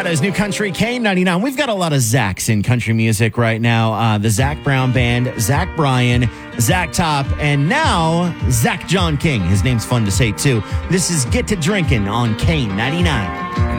Shadows, New Country, K99. We've got a lot of Zachs in country music right now. The Zach Brown Band, Zach Bryan, Zach Top, and now Zach John King. His name's fun to say, too. This is Get to Drinking on K99.